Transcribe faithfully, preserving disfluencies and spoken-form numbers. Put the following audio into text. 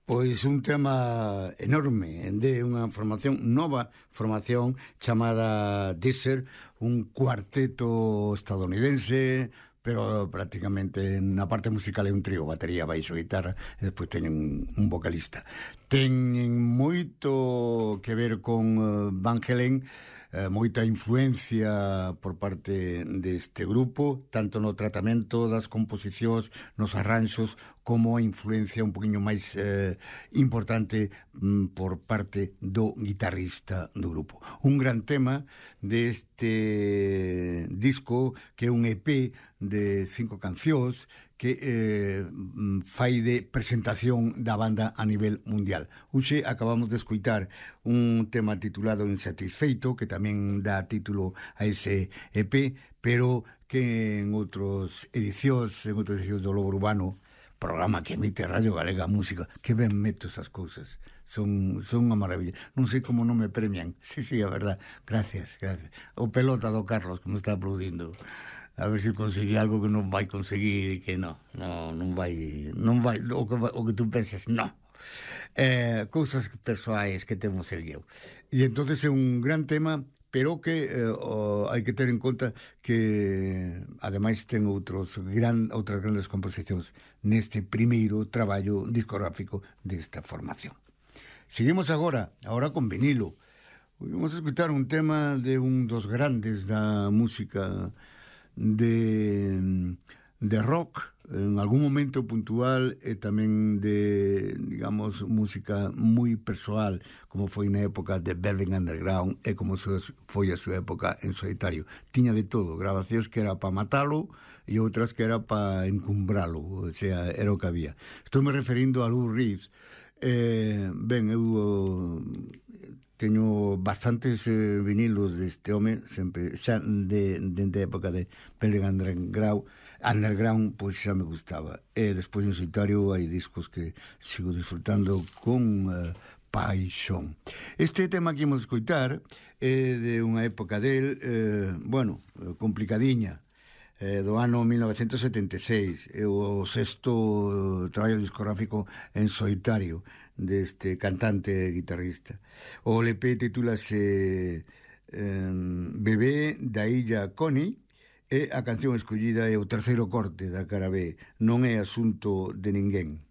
Pois un tema enorme de unha formación, nova formación chamada Deezer, un cuarteto estadounidense, pero prácticamente na parte musical é un trío, batería, baixo, guitarra, e despois teñen un vocalista. Teñen moito que ver con uh, Van Halen, eh, moita influencia por parte deste grupo, tanto no tratamento das composicións, nos arranxos, como a influencia un poquinho máis eh, importante mm, por parte do guitarrista do grupo. Un gran tema deste disco, que é un E P de cinco cancións, que eh, fai de presentación da banda a nivel mundial. Uxe acabamos de escoitar un tema titulado Insatisfeito, que tamén dá título a ese E P, pero que en outros edicións, en outros edicións do Lobo Urbano, programa que emite Radio Galega Música, que ben meto esas cousas, son, son unha maravilla. Non sei como non me premian. Sí, sí, a verdad, gracias, gracias. O pelota do Carlos, que me está aplaudindo, a ver se consegui algo que non vai conseguir, e que non, non, non vai, non vai, o que, o que tú penses, non. Eh, cousas persoais que temos el eu. E entonces é un gran tema, pero que eh, oh, hai que ter en conta que ademais ten outros gran, outras grandes composicións neste primeiro traballo discográfico desta formación. Seguimos agora, agora con vinilo. Vamos a escutar un tema de un dos grandes da música de, de rock, en algún momento puntual, e tamén de, digamos, música moi persoal, como foi na época de Velvet Underground e como foi a súa época en solitario. Tiña de todo, grabacións que era para matalo e outras que era para encumbralo, o sea, era o que había. Estou me referindo a Lou Reed. Eh, ben, eu uh, teño bastantes eh, vinilos deste home, sempre xa de, de, de época de Velvet Underground, Underground, pois xa me gustaba. E despois en solitario hai discos que sigo disfrutando con uh, paixón. Este tema que imos escoitar é de unha época del, eh, bueno, complicadiña, eh, do ano mil novecentos setenta e seis, é o sexto traballo discográfico en solitario deste cantante e guitarrista. O L P titúlase eh, Bebé da Illa Connie, e a canción escollida é o terceiro corte da cara B, Non é asunto de ninguén.